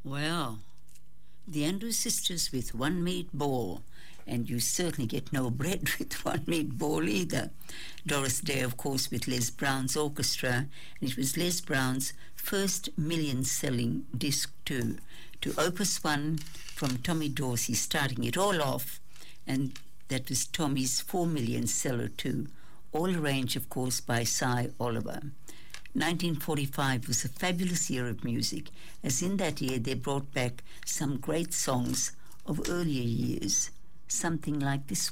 Well, the Andrews Sisters with One Meatball, and you certainly get no bread with one meatball either. Doris Day, of course, with Les Brown's orchestra, and it was Les Brown's first million-selling disc too, to Opus 1 from Tommy Dorsey, starting it all off, and that was Tommy's 4 million seller too, all arranged, of course, by Cy Oliver. 1945 was a fabulous year of music, as in that year they brought back some great songs of earlier years, something like this